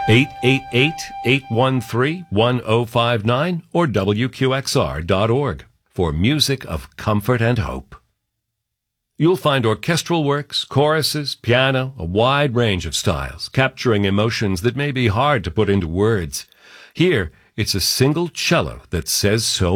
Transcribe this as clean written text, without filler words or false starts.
888-813-1059 or WQXR.org for music of comfort and hope. You'll find orchestral works, choruses, piano, a wide range of styles, capturing emotions that may be hard to put into words. Here, it's a single cello that says so